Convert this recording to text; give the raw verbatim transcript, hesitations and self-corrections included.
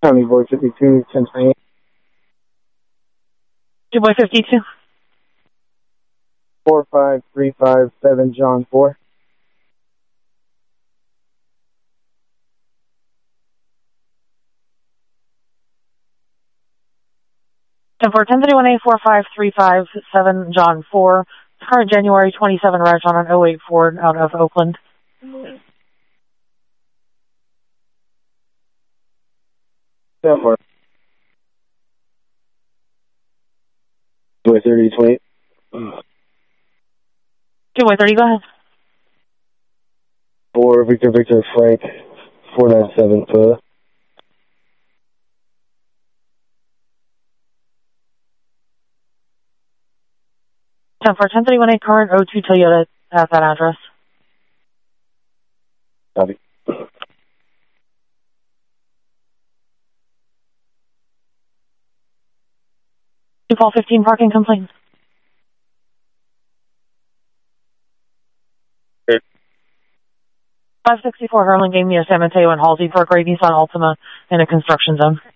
County Boy fifty-two, ten twenty-eight. Two Boy fifty-two. four five three five seven John four. ten four, ten thirty-one A, four five three five seven John four. Current January twenty-seven reg on an oh eight Ford out of Oakland. ten four. Boy thirty, twenty. two Boy thirty, go ahead. four Victor Victor Frank, four nine seven Toyota. ten four, ten thirty-one A, current oh two Toyota at that address. Copy. two Paul fifteen, parking complaint. Okay. five sixty-four Herman gave me a San Mateo and Halsey for a gray Nissan Altima in a construction zone.